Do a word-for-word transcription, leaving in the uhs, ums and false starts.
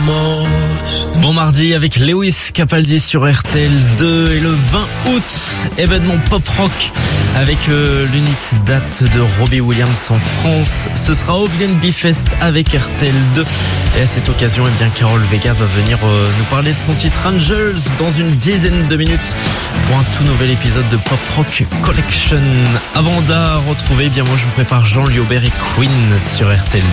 Bon mardi avec Lewis Capaldi sur R T L deux et le vingt août, événement pop rock avec euh, l'unique date de Robbie Williams en France. Ce sera au B N B Fest avec R T L deux et à cette occasion, eh bien Carol Vega va venir euh, nous parler de son titre Angels dans une dizaine de minutes pour un tout nouvel épisode de Pop Rock Collection. Avant d'à retrouver, eh bien moi je vous prépare Jean Liobert et Queen sur R T L